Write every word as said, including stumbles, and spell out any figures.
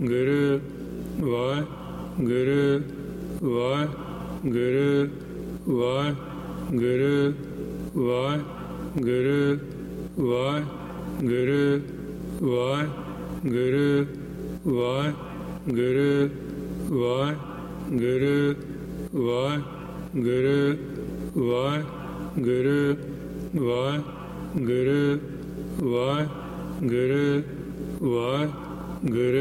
Guru Waheguru Waheguru Waheguru Waheguru Waheguru Waheguru Waheguru Waheguru Waheguru Waheguru Waheguru Waheguru Waheguru